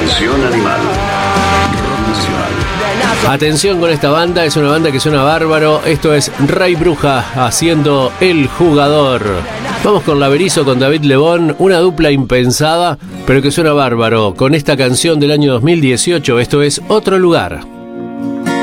Dimensión Animal. Rock Nacional. Atención con esta banda, es una banda que suena bárbaro. Esto es Ray Bruja haciendo El Jugador. Vamos con La Berizo, con David Lebón, una dupla impensada, pero que suena bárbaro, con esta canción del año 2018. Esto es Otro Lugar.